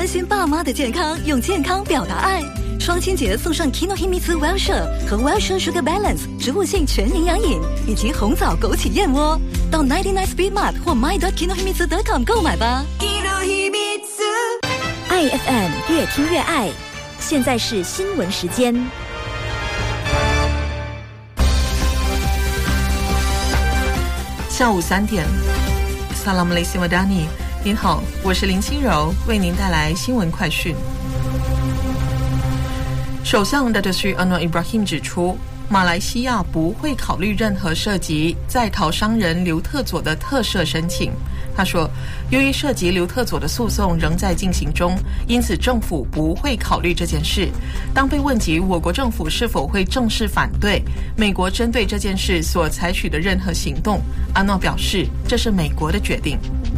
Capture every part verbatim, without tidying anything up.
关心爸妈的健康，用健康表达爱。双亲节送上 Kinohimitsu Wellshire 和 Wellshire Sugar Balance 植物性全营养饮，以及红枣枸杞燕窝。到 九十九 Speed Mart 或 my dot kinohimitsu dot com 购买吧。 爱 F M 越听越爱，现在是新闻时间。 下午三点 Salam Malaysia Madani， 您好，我是林心柔，为您带来新闻快讯。首相 Datuk Seri Anwar Ibrahim 指出，马来西亚不会考虑任何涉及在逃商人刘特佐的特赦申请。他说，由于涉及刘特佐的诉讼仍在进行中，因此政府不会考虑这件事。当被问及我国政府是否会正式反对美国针对这件事所采取的任何行动，阿诺表示，这是美国的决定。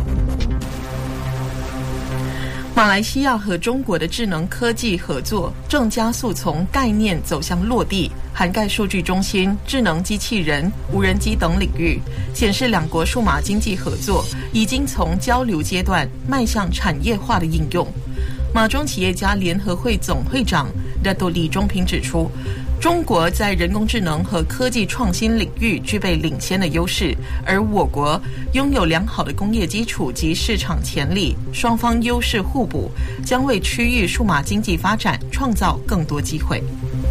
马来西亚和中国的智能科技合作正加速从概念走向落地，涵盖数据中心、智能机器人、无人机等领域，显示两国数码经济合作已经从交流阶段迈向产业化的应用。马中企业家联合会总会长 Dato' 李中平指出，中国在人工智能和科技创新领域具备领先的优势，而我国拥有良好的工业基础及市场潜力，双方优势互补，将为区域数码经济发展创造更多机会。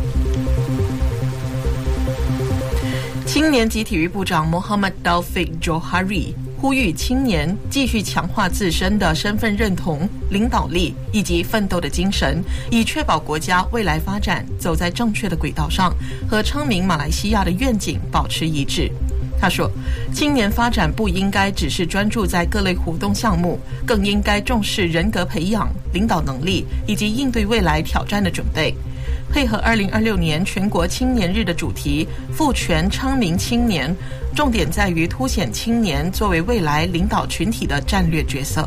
青年及体育部长 Muhammad Taufik Johari 呼吁青年继续强化自身的身份认同、领导力以及奋斗的精神，以确保国家未来发展走在正确的轨道上，和昌明马来西亚的愿景保持一致。他说，青年发展不应该只是专注在各类活动项目，更应该重视人格培养、领导能力以及应对未来挑战的准备。配合二零二六年全国青年日的主题，赋权昌明青年，重点在于凸显青年作为未来领导群体的战略角色。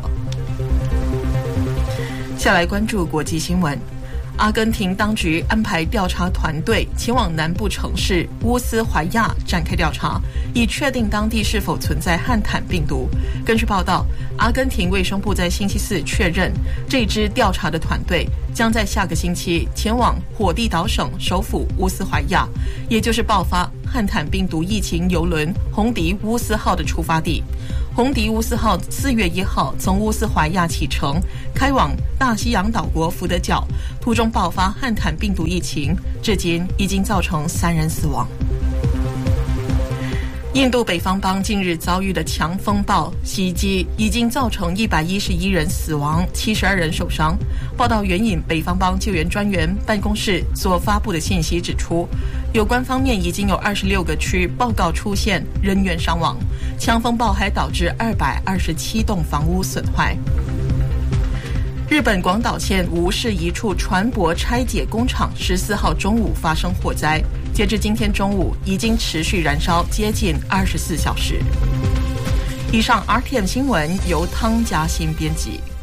下来关注国际新闻。阿根廷当局安排调查团队前往南部城市乌斯怀亚展开调查，以确定当地是否存在汉坦病毒。根据报道，阿根廷卫生部在星期四确认，这支调查的团队将在下个星期前往火地岛省首府乌斯怀亚，也就是爆发汉坦病毒疫情邮轮红迪乌斯号的出发地。红迪乌斯号四月一号从乌斯怀亚启程，开往大西洋岛国福德角，途中爆发汉坦病毒疫情，至今已经造成三人死亡。印度北方邦近日遭遇的强风暴袭击已经造成一百一十一人死亡，七十二人受伤。报道援引北方邦救援专员办公室所发布的信息指出，有关方面已经有二十六个区报告出现人员伤亡，强风暴还导致二百二十七栋房屋损坏。日本广岛县吴市一处船舶拆解工厂十四号中午发生火灾，截至今天中午已经持续燃烧接近二十四小时。以上 R T M 新闻由汤嘉欣编辑。